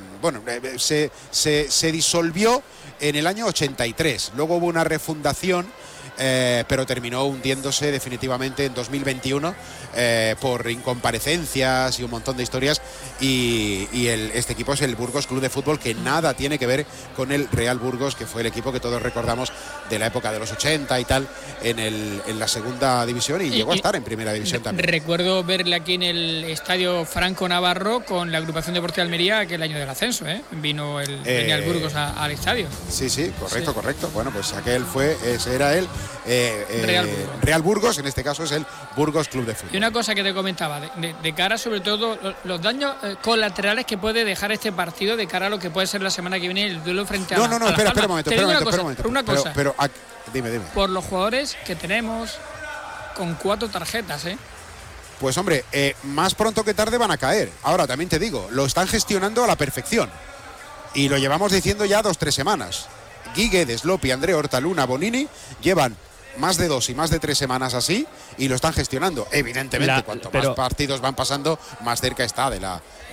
se disolvió en el año 83. Luego hubo una refundación, pero terminó hundiéndose definitivamente en 2021 por incomparecencias y un montón de historias. Y este equipo es el Burgos Club de Fútbol, que nada tiene que ver con el Real Burgos, que fue el equipo que todos recordamos de la época de los 80 y tal, en la segunda división, y llegó a estar en primera división también. Recuerdo verle aquí en el estadio Franco Navarro con la agrupación deportiva de Almería aquel año del ascenso, venía el Burgos al estadio. Sí, correcto. Bueno, pues ese era el Real Burgos, en este caso es el Burgos Club de Fútbol. Y una cosa que te comentaba, de cara sobre todo los daños colaterales que puede dejar este partido de cara a lo que puede ser la semana que viene el duelo frente a Las Palmas. Espera un momento. Pero dime. Por los jugadores que tenemos con 4 tarjetas, Pues hombre, más pronto que tarde van a caer. Ahora también te digo, lo están gestionando a la perfección. Y lo llevamos diciendo ya 2-3 semanas. Guigué, Deslopi, André Horta, Luna, Bonini llevan más de 2 y más de 3 semanas así y lo están gestionando. Evidentemente, cuanto más partidos van pasando, más cerca está de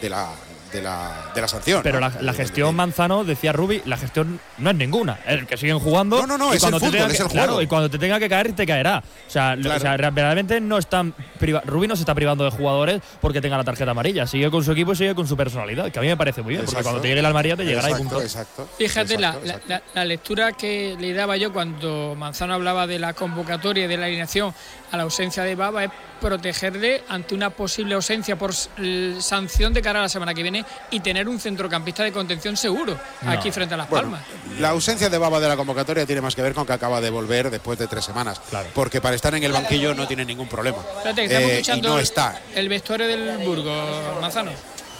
la sanción. Pero la gestión, Manzano, decía Rubi, la gestión no es ninguna. El que siguen jugando. No, es el fútbol, es el juego. Claro, y cuando te tenga que caer, te caerá. O sea, realmente no están. Rubi no se está privando de jugadores porque tenga la tarjeta amarilla. Sigue con su equipo y sigue con su personalidad, que a mí me parece muy bien, porque cuando te llegue la Almería te llegará y punto. Fíjate la lectura que le daba yo cuando Manzano hablaba de la convocatoria y de la alineación a la ausencia de Baba, es protegerle ante una posible ausencia por sanción de cara a la semana que viene y tener un centrocampista de contención seguro aquí frente a Las Palmas. La ausencia de Baba de la convocatoria tiene más que ver con que acaba de volver después de 3 semanas, porque para estar en el banquillo no tiene ningún problema. Espérate, estamos escuchando y no está. El vestuario del Burgos, Manzano.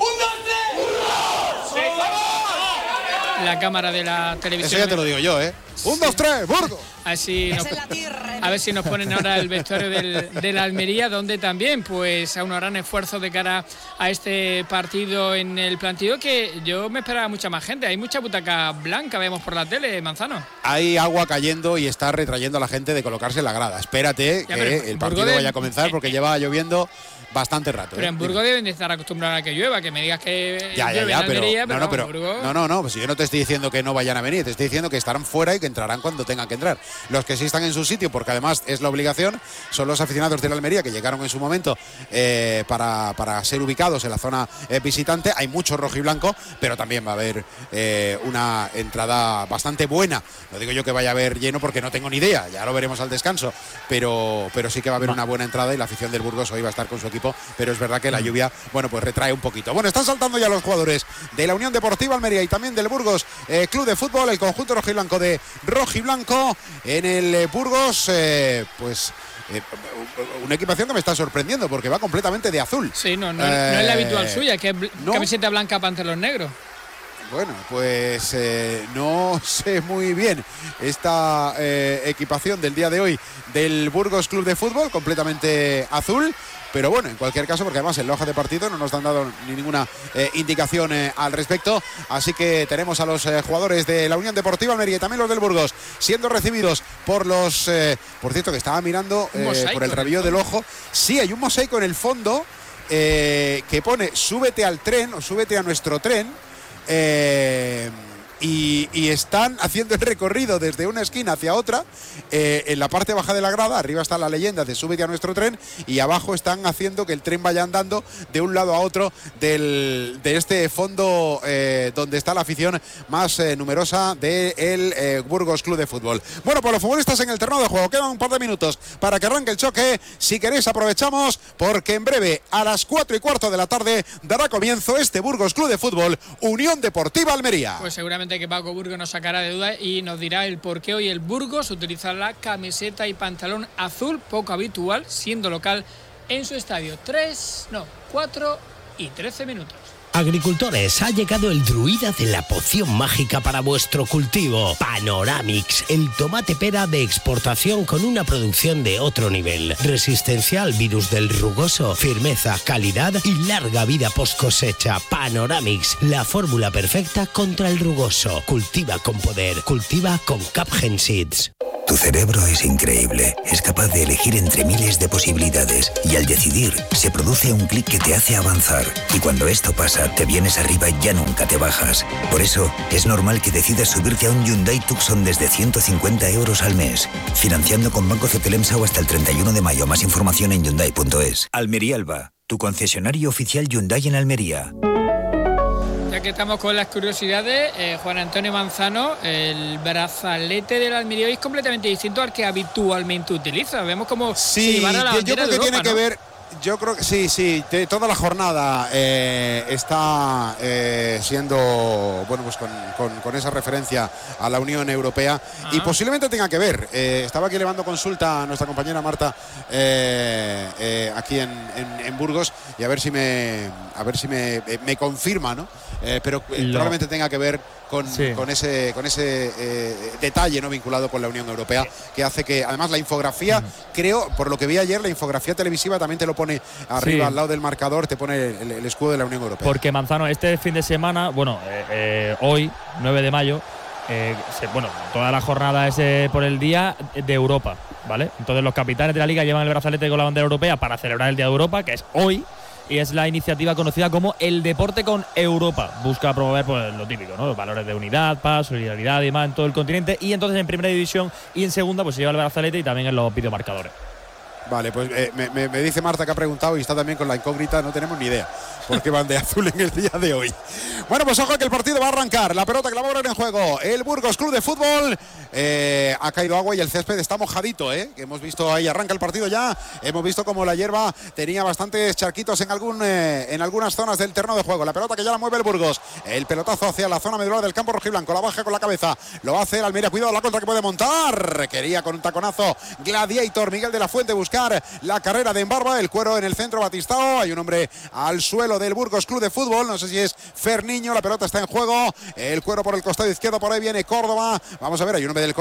La cámara de la televisión. Eso ya te lo digo yo, 1, 2, 3, Burgos. A ver si nos ponen ahora el vestuario de la Almería, donde también pues aún harán esfuerzos de cara a este partido en el plantío, que yo me esperaba mucha más gente. Hay mucha butaca blanca, vemos por la tele, Manzano. Hay agua cayendo y está retrayendo a la gente de colocarse en la grada. Espérate que el partido vaya a comenzar, porque lleva lloviendo bastante rato. Pero en Burgos deben de estar acostumbrados a que llueva, que me digas que llueve en Almería, pero pues yo no te estoy diciendo que no vayan a venir, te estoy diciendo que estarán fuera y que entrarán cuando tengan que entrar. Los que sí están en su sitio, porque además es la obligación, son los aficionados de la Almería, que llegaron en su momento para ser ubicados en la zona visitante. Hay mucho rojo y blanco, pero también va a haber una entrada bastante buena. No digo yo que vaya a haber lleno porque no tengo ni idea, ya lo veremos al descanso, pero sí que va a haber una buena entrada, y la afición del Burgos hoy va a estar con su equipo, pero es verdad que la lluvia, pues retrae un poquito. Bueno, están saltando ya los jugadores de la Unión Deportiva Almería y también del Burgos Club de Fútbol, el conjunto rojiblanco de rojiblanco en el Burgos, una equipación que me está sorprendiendo porque va completamente de azul. Sí, no es la habitual suya, que es camiseta blanca, pantalón negro. Bueno, pues no sé muy bien esta equipación del día de hoy del Burgos Club de Fútbol, completamente azul. Pero bueno, en cualquier caso, porque además en la hoja de partido no nos han dado ni ninguna indicación al respecto. Así que tenemos a los jugadores de la Unión Deportiva Almería y también los del Burgos siendo recibidos por los... por cierto, que estaba mirando por el rabillo del ojo. Sí, hay un mosaico en el fondo que pone súbete al tren o súbete a nuestro tren. Y están haciendo el recorrido desde una esquina hacia otra, en la parte baja de la grada. Arriba está la leyenda de súbete a nuestro tren, y abajo están haciendo que el tren vaya andando de un lado a otro de este fondo donde está la afición más numerosa del Burgos Club de Fútbol. Bueno, pues los futbolistas en el terreno de juego, quedan un par de minutos para que arranque el choque. Si queréis aprovechamos, porque en breve a las 4:15 de la tarde dará comienzo este Burgos Club de Fútbol Unión Deportiva Almería. Pues seguramente que Paco Burgos nos sacará de duda y nos dirá el por qué hoy el Burgos utiliza la camiseta y pantalón azul, poco habitual, siendo local en su estadio. 4 y 13 minutos. Agricultores, ha llegado el druida de la poción mágica para vuestro cultivo. Panoramix, el tomate pera de exportación con una producción de otro nivel. Resistencia al virus del rugoso, firmeza, calidad y larga vida post cosecha. Panoramix, la fórmula perfecta contra el rugoso. Cultiva con poder, cultiva con Capgen Seeds. Tu cerebro es increíble, es capaz de elegir entre miles de posibilidades y al decidir se produce un clic que te hace avanzar y cuando esto pasa te vienes arriba y ya nunca te bajas. Por eso es normal que decidas subirte a un Hyundai Tucson desde 150 euros al mes, financiando con Banco Cetelemsa hasta el 31 de mayo. Más información en Hyundai.es. Almería Alba, tu concesionario oficial Hyundai en Almería. Ya que estamos con las curiosidades, Juan Antonio Manzano, el brazalete del Almería hoy es completamente distinto al que habitualmente utiliza. Vemos como sí, si llevara la bandera yo creo que de Europa, tiene que ver. Yo creo que sí, toda la jornada está siendo, bueno, pues con esa referencia a la Unión Europea y posiblemente tenga que ver. Estaba aquí elevando consulta a nuestra compañera Marta aquí en Burgos y a ver si me confirma, ¿no? Pero probablemente tenga que ver con ese detalle no vinculado con la Unión Europea que hace que además la infografía, creo, por lo que vi ayer, la infografía televisiva también te lo pone arriba al lado del marcador, te pone el escudo de la Unión Europea. Porque Manzano, este fin de semana, hoy, 9 de mayo, toda la jornada es por el Día de Europa, ¿vale? Entonces los capitanes de la Liga llevan el brazalete con la bandera europea para celebrar el Día de Europa, que es hoy. Y es la iniciativa conocida como el deporte con Europa. Busca promover pues, lo típico, ¿no? Los valores de unidad, paz, solidaridad y demás en todo el continente. Y entonces en primera división y en segunda pues se lleva el brazalete y también en los videomarcadores. Vale, pues me dice Marta que ha preguntado y está también con la incógnita, no tenemos ni idea por qué van de azul en el día de hoy. Bueno, pues ojo que el partido va a arrancar, la pelota que la va a poner en juego el Burgos Club de Fútbol. Ha caído agua y el césped está mojadito, que hemos visto ahí, arranca el partido ya, hemos visto como la hierba tenía bastantes charquitos en algunas zonas del terreno de juego. La pelota que ya la mueve el Burgos, el pelotazo hacia la zona medular del campo rojiblanco, la baja con la cabeza, lo hace el Almería, cuidado la contra que puede montar, quería con un taconazo Gladiator, Miguel de la Fuente buscar la carrera de Embarba, el cuero en el centro, Batistao, hay un hombre al suelo del Burgos Club de Fútbol, no sé si es Ferniño, la pelota está en juego, el cuero por el costado izquierdo, por ahí viene Córdoba, vamos a ver, hay un hombre del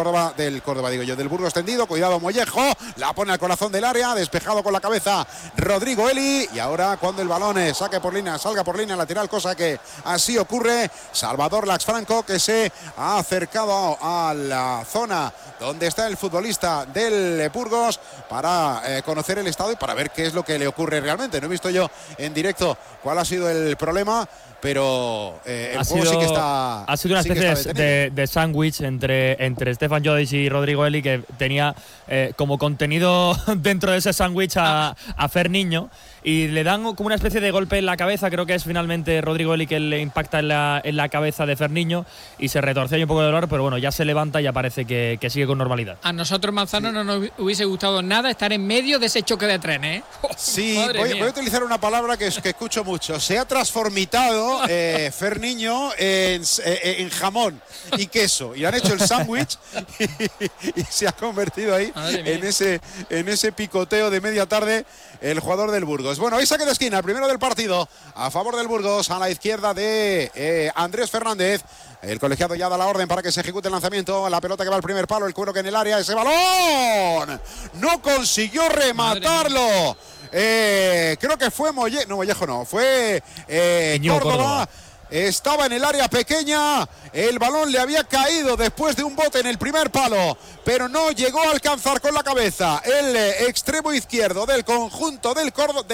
Burgos tendido, cuidado Mollejo, la pone al corazón del área, despejado con la cabeza Rodrigo Eli, y ahora cuando el balón salga por línea lateral, cosa que así ocurre, Salvador Laxfranco, que se ha acercado a la zona donde está el futbolista del Burgos para conocer el estado y para ver qué es lo que le ocurre realmente. No he visto yo en directo cuál ha sido el problema, pero el juego sí que está. Ha sido una especie de sándwich entre Stefan Jodic y Rodrigo Eli, que tenía como contenido dentro de ese sándwich a Ferniño, y le dan como una especie de golpe en la cabeza. Creo que es finalmente Rodrigo Eli que le impacta en la cabeza de Ferniño y se retorce ahí un poco de dolor, pero bueno, ya se levanta y ya parece que sigue con normalidad. A nosotros, Manzano, no nos hubiese gustado nada estar en medio de ese choque de trenes, Sí, voy a utilizar una palabra que escucho mucho. Se ha transformitado Ferniño en jamón y queso, y han hecho el sándwich y se ha convertido ahí en ese picoteo de media tarde el jugador del Burgos. Bueno, ahí saque de esquina, el primero del partido a favor del Burgos, a la izquierda de Andrés Fernández. El colegiado ya da la orden para que se ejecute el lanzamiento. La pelota que va al primer palo, el cuero que en el área, ese balón no consiguió rematarlo. Creo que fue Mollejo, fue Córdoba. Estaba en el área pequeña, el balón le había caído después de un bote en el primer palo, pero no llegó a alcanzar con la cabeza el extremo izquierdo del conjunto del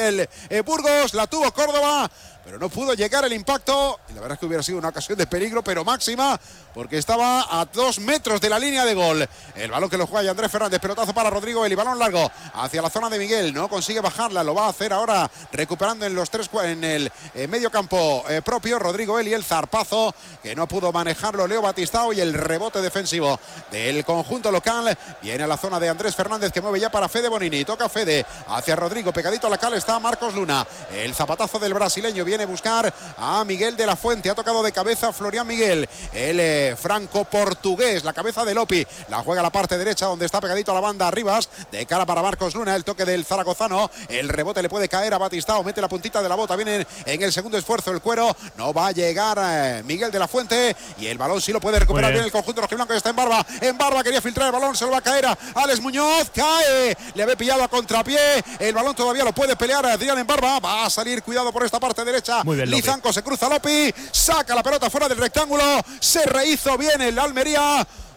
Burgos, la tuvo Córdoba, pero no pudo llegar el impacto, y la verdad es que hubiera sido una ocasión de peligro, pero máxima, porque estaba a 2 metros de la línea de gol. El balón que lo juega Andrés Fernández, pelotazo para Rodrigo Eli, balón largo hacia la zona de Miguel, no consigue bajarla, lo va a hacer ahora recuperando en el medio campo propio Rodrigo Eli, el zarpazo que no pudo manejarlo Leo Batistao, y el rebote defensivo del conjunto local viene a la zona de Andrés Fernández, que mueve ya para Fede Bonini, toca Fede hacia Rodrigo, pegadito a la cal está Marcos Luna, el zapatazo del brasileño viene a buscar a Miguel de la Fuente, ha tocado de cabeza Florian Miguel, el franco-portugués, la cabeza de Lopi, la juega a la parte derecha donde está pegadito a la banda Rivas, de cara para Marcos Luna, el toque del zaragozano, el rebote le puede caer a Batistao, mete la puntita de la bota, viene en el segundo esfuerzo el cuero, no va a llegar Miguel de la Fuente, y el balón sí lo puede recuperar bien el conjunto rojiblanco, que está en Barba, quería filtrar el balón, se lo va a caer a Alex Muñoz, cae, le había pillado a contrapié, el balón todavía lo puede pelear Adrián en Barba, va a salir, cuidado por esta parte derecha, Lizanco, se cruza Lopi, saca la pelota fuera del rectángulo, se rehizo bien el Almería,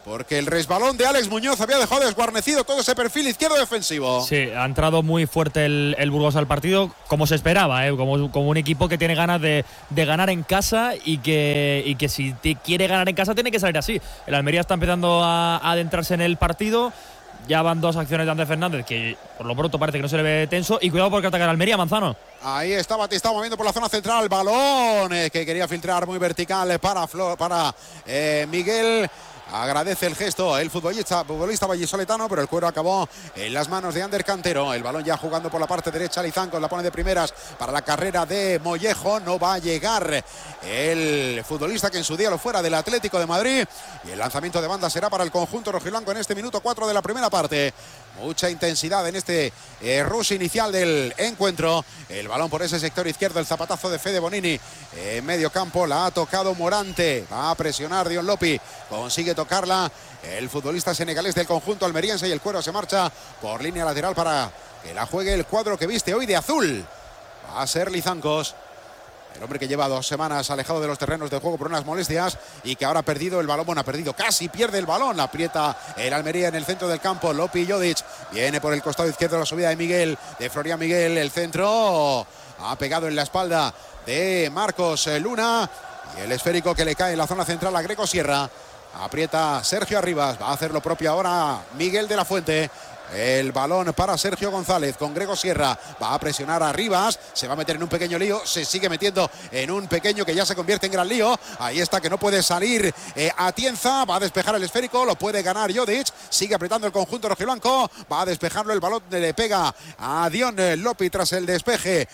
porque el resbalón de Alex Muñoz había dejado desguarnecido todo ese perfil izquierdo defensivo. Sí, ha entrado muy fuerte el Burgos al partido, como se esperaba, como un equipo que tiene ganas de ganar en casa y que si quiere ganar en casa tiene que salir así. El Almería está empezando a adentrarse en el partido. Ya van 2 acciones de Andrés Fernández, que por lo pronto parece que no se le ve tenso. Y cuidado porque ataca el Almería, Manzano. Ahí está Batista moviendo por la zona central. Balón que quería filtrar muy vertical para Miguel. Agradece el gesto el futbolista vallisoletano, pero el cuero acabó en las manos de Ander Cantero. El balón ya jugando por la parte derecha. Lizancos la pone de primeras para la carrera de Mollejo. No va a llegar el futbolista que en su día lo fuera del Atlético de Madrid. Y el lanzamiento de banda será para el conjunto rojiblanco en este minuto 4 de la primera parte. Mucha intensidad en este rush inicial del encuentro. El balón por ese sector izquierdo, el zapatazo de Fede Bonini en medio campo, la ha tocado Morante, va a presionar Dion Lopi, consigue tocarla el futbolista senegalés del conjunto almeriense y el cuero se marcha por línea lateral para que la juegue el cuadro que viste hoy de azul. Va a ser Lizancos, el hombre que lleva 2 semanas alejado de los terrenos de juego por unas molestias y que ahora ha perdido el balón. Bueno, ha perdido, casi pierde el balón. La aprieta el Almería en el centro del campo. Lopi Jodic viene por el costado izquierdo la subida de Miguel, de Florian Miguel. El centro ha pegado en la espalda de Marcos Luna. Y el esférico que le cae en la zona central a Greco Sierra. Aprieta Sergio Arribas. Va a hacer lo propio ahora Miguel de la Fuente. El balón para Sergio González con Grego Sierra. Va a presionar a Rivas. Se va a meter en un pequeño lío. Se sigue metiendo en un pequeño que ya se convierte en gran lío. Ahí está, que no puede salir Atienza. Va a despejar el esférico. Lo puede ganar Jodic. Sigue apretando el conjunto rojiblanco. Va a despejarlo. El balón le pega a Dion Lopi tras el despeje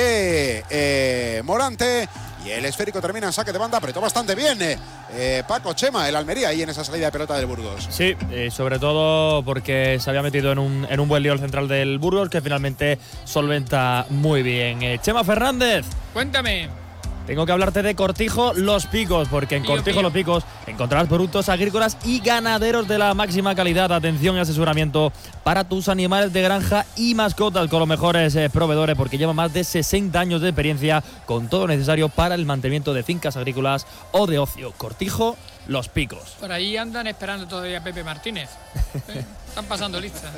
de Morante. Y el esférico termina en saque de banda. Apretó bastante bien Paco Chema, el Almería, ahí en esa salida de pelota del Burgos. Sí, sobre todo porque se había metido en un buen lío el central del Burgos, que finalmente solventa muy bien. Chema Fernández. Cuéntame. Tengo que hablarte de Cortijo Los Picos, porque en Cortijo Los Picos encontrarás productos agrícolas y ganaderos de la máxima calidad, atención y asesoramiento para tus animales de granja y mascotas con los mejores proveedores, porque lleva más de 60 años de experiencia con todo lo necesario para el mantenimiento de fincas agrícolas o de ocio. Cortijo Los Picos. Por ahí andan esperando todavía a Pepe Martínez. Están pasando lista.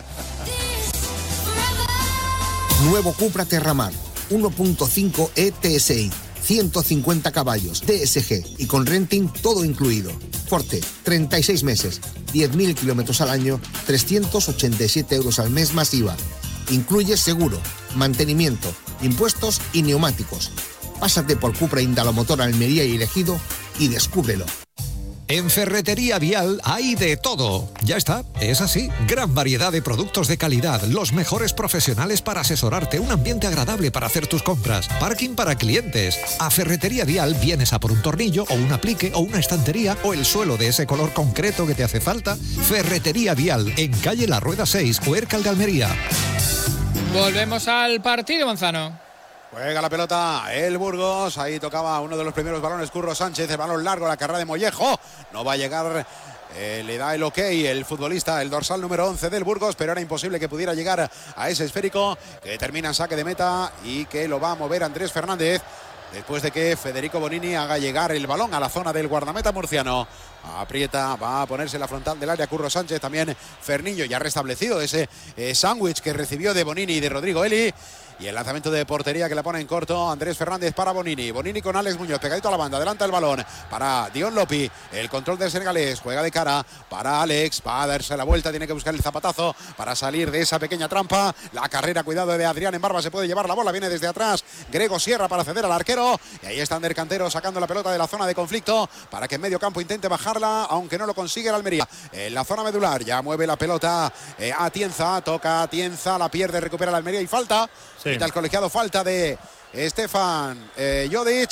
Nuevo Cupra Terramar 1.5 ETSI, 150 caballos, TSG y con renting todo incluido. Forte, 36 meses, 10.000 kilómetros al año, 387 euros al mes más IVA. Incluye seguro, mantenimiento, impuestos y neumáticos. Pásate por Cupra Indalomotor Almería y Ejido y descúbrelo. En Ferretería Vial hay de todo. Ya está, es así. Gran variedad de productos de calidad, los mejores profesionales para asesorarte, un ambiente agradable para hacer tus compras, parking para clientes. A Ferretería Vial vienes a por un tornillo o un aplique o una estantería o el suelo de ese color concreto que te hace falta. Ferretería Vial, en calle La Rueda 6, Huércal de Almería. Volvemos al partido, Manzano. Juega la pelota el Burgos. Ahí tocaba uno de los primeros balones Curro Sánchez. El balón largo, la carrera de Mollejo. No va a llegar. Le da el ok el futbolista, el dorsal número 11 del Burgos, pero era imposible que pudiera llegar a ese esférico que termina en saque de meta y que lo va a mover Andrés Fernández después de que Federico Bonini haga llegar el balón a la zona del guardameta murciano. Aprieta, va a ponerse la frontal del área Curro Sánchez, también Ferniño, ya restablecido ese sándwich que recibió de Bonini y de Rodrigo Eli. Y el lanzamiento de portería que la pone en corto Andrés Fernández para Bonini. Bonini con Alex Muñoz, pegadito a la banda, adelanta el balón para Dion Lopi. El control del senegalés, juega de cara para Alex, va a darse la vuelta, tiene que buscar el zapatazo para salir de esa pequeña trampa. La carrera, cuidado de Adrián en barba, se puede llevar la bola, viene desde atrás Grego Sierra para ceder al arquero. Y ahí está Ander Cantero sacando la pelota de la zona de conflicto para que en medio campo intente bajarla, aunque no lo consigue el Almería. En la zona medular ya mueve la pelota Atienza, toca Atienza, la pierde, recupera el Almería y falta. Sí. Quita el colegiado, falta de Stefan Jodic.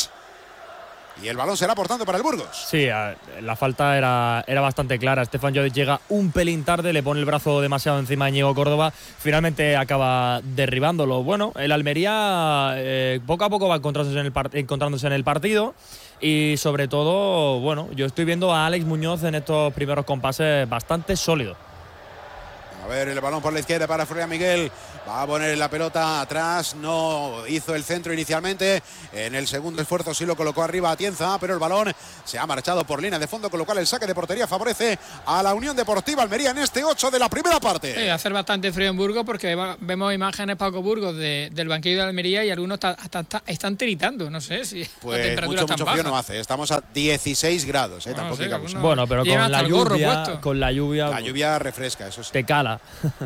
Y el balón será por tanto para el Burgos. Sí, la falta era bastante clara. Stefan Jodic llega un pelín tarde, le pone el brazo demasiado encima de Íñigo Córdoba. Finalmente acaba derribándolo. Bueno, el Almería poco a poco va encontrándose en el partido. Y sobre todo, bueno, yo estoy viendo a Alex Muñoz en estos primeros compases bastante sólido. A ver, el balón por la izquierda para Florian Miguel. Va a poner la pelota atrás. No hizo el centro inicialmente. En el segundo esfuerzo sí lo colocó arriba Atienza, pero el balón se ha marchado por línea de fondo, con lo cual el saque de portería favorece a la Unión Deportiva Almería en este 8 de la primera parte. Sí, hacer bastante frío en Burgos, porque vemos imágenes, Paco Burgos, del banquillo de Almería, y algunos están tiritando. No sé si pues la temperatura mucho baja. Frío no hace. Estamos a 16 grados. Tampoco sé, bueno, pero con la lluvia. La lluvia refresca, eso sí. Te cala.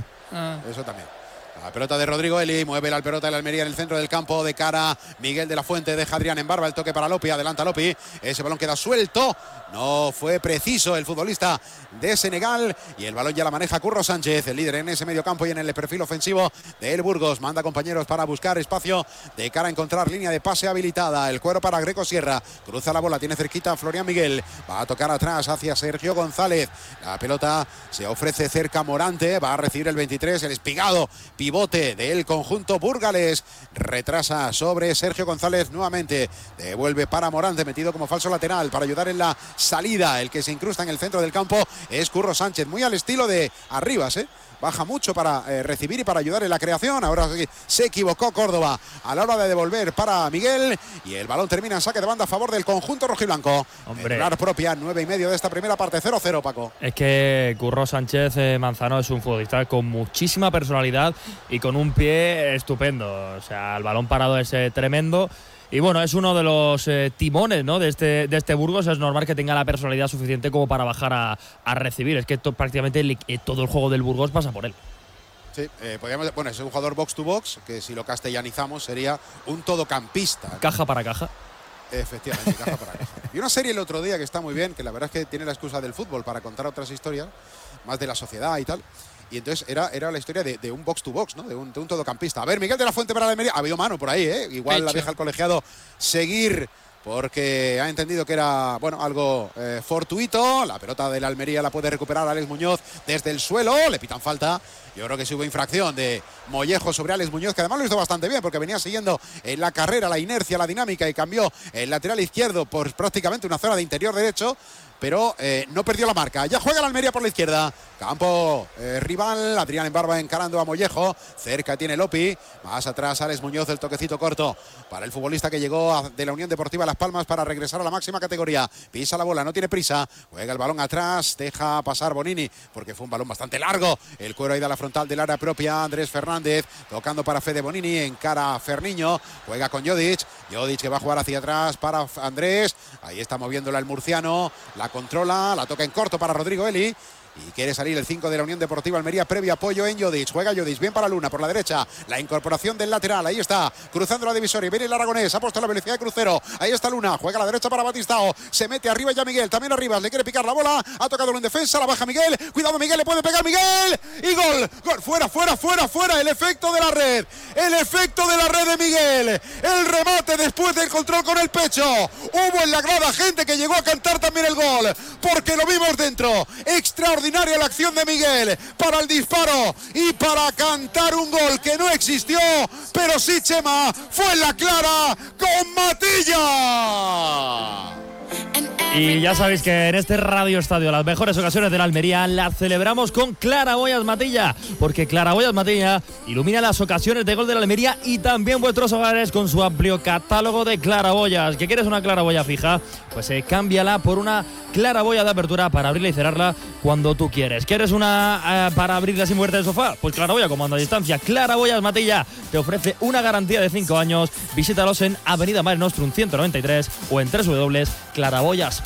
Eso también. La pelota de Rodrigo Eli, mueve la pelota de la Almería en el centro del campo, de cara Miguel de la Fuente, deja Adrián en barba, el toque para Lopi, adelanta Lopi, ese balón queda suelto, no fue preciso el futbolista de Senegal, y el balón ya la maneja Curro Sánchez, el líder en ese medio campo y en el perfil ofensivo del Burgos. Manda compañeros para buscar espacio de cara a encontrar línea de pase habilitada, el cuero para Greco Sierra, cruza la bola, tiene cerquita Florian Miguel, va a tocar atrás hacia Sergio González, la pelota se ofrece cerca Morante, va a recibir el 23, el espigado pivote del conjunto burgalés, retrasa sobre Sergio González nuevamente, devuelve para Morante, metido como falso lateral para ayudar en la salida. El que se incrusta en el centro del campo es Curro Sánchez, muy al estilo de Arribas, baja mucho para recibir y para ayudar en la creación. Ahora se equivocó Córdoba a la hora de devolver para Miguel, y el balón termina en saque de banda a favor del conjunto rojiblanco. Regular propia, 9:30 de esta primera parte, 0-0, Paco. Es que Curro Sánchez Manzano es un futbolista con muchísima personalidad y con un pie estupendo. O sea, el balón parado es tremendo. Y bueno, es uno de los timones, ¿no?, de este Burgos. Es normal que tenga la personalidad suficiente como para bajar a recibir. Es que prácticamente todo el juego del Burgos pasa por él. Sí, bueno, es un jugador box to box, que si lo castellanizamos sería un todocampista, ¿no? Caja para caja. Efectivamente, caja para caja. Y una serie el otro día que está muy bien, que la verdad es que tiene la excusa del fútbol para contar otras historias, más de la sociedad y tal. Y entonces era la historia de un box to box, ¿no? De un todocampista. A ver, Miguel de la Fuente para la Almería. Ha habido mano por ahí, ¿eh? Igual la deja el colegiado seguir, porque ha entendido que era, bueno, algo fortuito. La pelota de la Almería la puede recuperar Alex Muñoz desde el suelo. Le pitan falta. Yo creo que sí hubo infracción de Mollejo sobre Alex Muñoz, que además lo hizo bastante bien, porque venía siguiendo en la carrera la inercia, la dinámica, y cambió el lateral izquierdo por prácticamente una zona de interior derecho. Pero no perdió la marca. Ya juega la Almería por la izquierda. Campo rival. Adrián en barba encarando a Mollejo. Cerca tiene Lopi. Más atrás Alex Muñoz, el toquecito corto para el futbolista que llegó de la Unión Deportiva Las Palmas para regresar a la máxima categoría. Pisa la bola, no tiene prisa. Juega el balón atrás. Deja pasar Bonini, porque fue un balón bastante largo. El cuero ahí da la frontal del área propia. Andrés Fernández tocando para Fede Bonini. Encara a Ferniño. Juega con Jodic. Jodic que va a jugar hacia atrás para Andrés. Ahí está moviéndola el murciano. La controla, la toca en corto para Rodrigo Eli. Y quiere salir el 5 de la Unión Deportiva Almería, previo apoyo en Jodic. Juega Jodic, bien para Luna, por la derecha. La incorporación del lateral, ahí está, cruzando la divisoria. Viene el aragonés, ha puesto la velocidad de crucero. Ahí está Luna, juega a la derecha para Batistao. Se mete arriba ya Miguel, también arriba, le quiere picar la bola. Ha tocado en defensa, la baja Miguel. Cuidado Miguel, le puede pegar Miguel. Y gol, gol, fuera. El efecto de la red. El efecto de la red de Miguel. El remate después del control con el pecho. Hubo en la grada gente que llegó a cantar también el gol, porque lo vimos dentro. Extraordinaria la acción de Miguel para el disparo y para cantar un gol que no existió, pero sí, Chema, fue en la clara con Matilla. Y ya sabéis que en este Radio Estadio las mejores ocasiones de la Almería las celebramos con Claraboyas Matilla, porque Claraboyas Matilla ilumina las ocasiones de gol de la Almería y también vuestros hogares con su amplio catálogo de claraboyas. ¿Que quieres una claraboya fija? Pues cámbiala por una claraboya de apertura para abrirla y cerrarla cuando tú quieres. ¿Quieres una para abrirla sin moverte del sofá? Pues claraboya comando a distancia. Claraboyas Matilla te ofrece una garantía de 5 años. Visítalos en Avenida Mare Nostrum 193 o en www.claraboyas.es.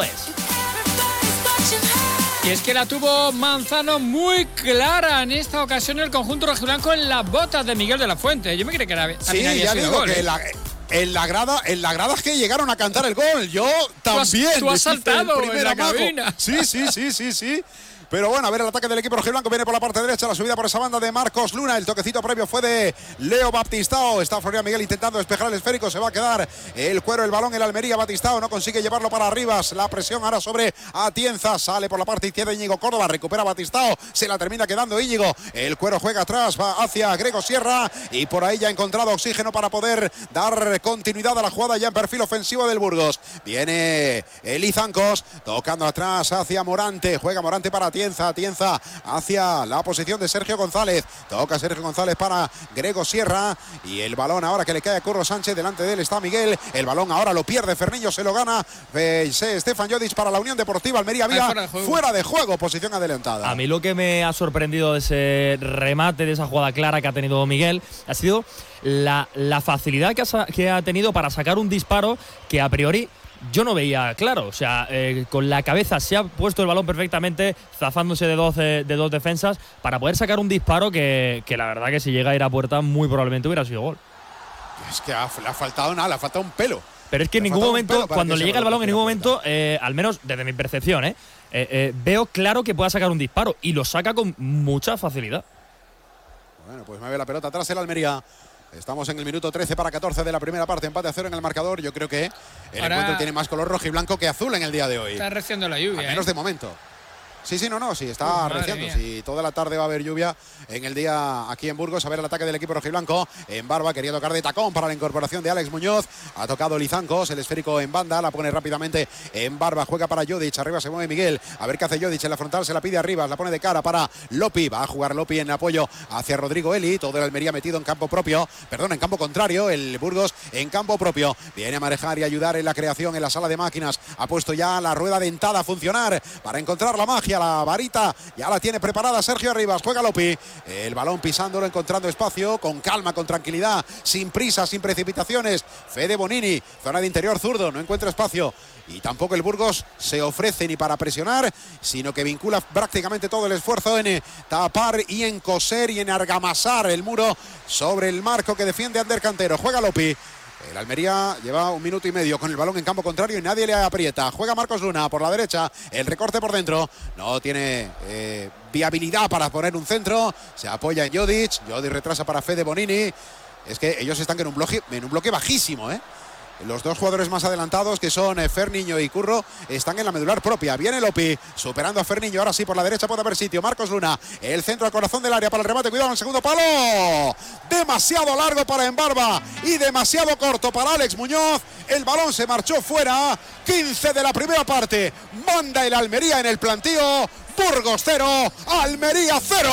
Y es que la tuvo Manzano muy clara en esta ocasión el conjunto rojiblanco en las botas de Miguel de la Fuente. Yo me creí que era sí, ya digo gol, que en la grada es que llegaron a cantar el gol. Yo también. Tú has saltado en la cabina. Sí. Pero bueno, a ver el ataque del equipo rojiblanco. Viene por la parte derecha, la subida por esa banda de Marcos Luna. El toquecito previo fue de Leo Baptistao. Está Florian Miguel intentando despejar el esférico. Se va a quedar el cuero, el balón, el Almería. Baptistao no consigue llevarlo para arriba. La presión ahora sobre Atienza. Sale por la parte izquierda Íñigo Córdoba. Recupera Baptistao. Se la termina quedando Íñigo. El cuero juega atrás, va hacia Grego Sierra. Y por ahí ya ha encontrado oxígeno para poder dar continuidad a la jugada ya en perfil ofensivo del Burgos. Viene Eli Zancos tocando atrás hacia Morante. Juega Morante para Atienza. Atienza hacia la posición de Sergio González. Toca Sergio González para Grego Sierra. Y el balón ahora que le cae a Curro Sánchez. Delante de él está Miguel. El balón ahora lo pierde Ferniño, se lo gana Stefan Jodic para la Unión Deportiva Almería Vía. Fuera de juego, posición adelantada. A mí lo que me ha sorprendido de ese remate, de esa jugada clara que ha tenido Miguel, ha sido la facilidad que ha tenido para sacar un disparo que a priori yo no veía claro. O sea, con la cabeza se ha puesto el balón perfectamente, zafándose de dos defensas para poder sacar un disparo que la verdad que si llega a ir a puerta muy probablemente hubiera sido gol. Es que le ha faltado nada, le ha faltado un pelo. Pero es que en ningún momento, cuando le llega el balón, en ningún momento, al menos desde mi percepción, veo claro que pueda sacar un disparo y lo saca con mucha facilidad. Bueno, pues mueve la pelota atrás el Almería. Estamos en el minuto 13 para 14 de la primera parte, empate a 0 en el marcador. Yo creo que el encuentro tiene más color rojo y blanco que azul en el día de hoy. Está arreciando la lluvia. Al menos de momento. Sí, está arreciando. Sí, toda la tarde va a haber lluvia en el día aquí en Burgos. A ver el ataque del equipo rojiblanco. En Barba quería tocar de tacón para la incorporación de Alex Muñoz. Ha tocado Lizancos, el esférico en banda. La pone rápidamente en Barba. Juega para Jodic. Arriba se mueve Miguel. A ver qué hace Jodic en la frontal. Se la pide arriba. La pone de cara para Lopi. Va a jugar Lopi en apoyo hacia Rodrigo Eli. Todo el Almería metido en campo propio. Perdón, en campo contrario. El Burgos en campo propio. Viene a manejar y ayudar en la creación en la sala de máquinas. Ha puesto ya la rueda dentada a funcionar para encontrar la magia, la varita. Ya la tiene preparada Sergio Arribas. Juega Lopi. El balón pisándolo, encontrando espacio. Con calma, con tranquilidad. Sin prisa, sin precipitaciones. Fede Bonini. Zona de interior zurdo. No encuentra espacio. Y tampoco el Burgos se ofrece ni para presionar, sino que vincula prácticamente todo el esfuerzo en tapar y en coser y en argamasar el muro sobre el marco que defiende Ander Cantero. Juega Lopi. El Almería lleva 1 minuto y medio con el balón en campo contrario y nadie le aprieta. Juega Marcos Luna por la derecha. El recorte por dentro. No tiene viabilidad para poner un centro. Se apoya en Jodic. Jodic retrasa para Fede Bonini. Es que ellos están en un bloque bajísimo, ¿eh? Los dos jugadores más adelantados, que son Ferniño y Curro, están en la medular propia. Viene Lopi, superando a Ferniño. Ahora sí, por la derecha puede haber sitio. Marcos Luna, el centro al corazón del área para el remate. Cuidado en el segundo palo. Demasiado largo para Embarba y demasiado corto para Alex Muñoz. El balón se marchó fuera. 15 de la primera parte. Manda el Almería en el plantío. Burgos 0, Almería 0.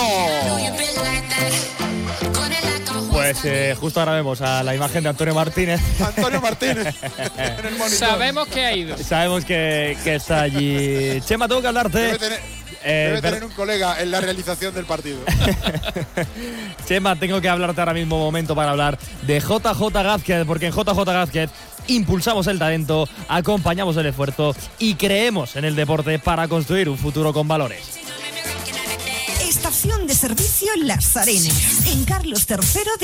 Pues justo ahora vemos a la imagen de Antonio Martínez. Antonio Martínez en el monitor. Sabemos que ha ido. Sabemos que está allí. Chema, tengo que hablarte. Debe tener un colega en la realización del partido. Chema, tengo que hablarte ahora mismo momento para hablar de JJ Gázquez, porque en JJ Gázquez impulsamos el talento, acompañamos el esfuerzo y creemos en el deporte para construir un futuro con valores. Estación de servicio Las Arenas, en Carlos III de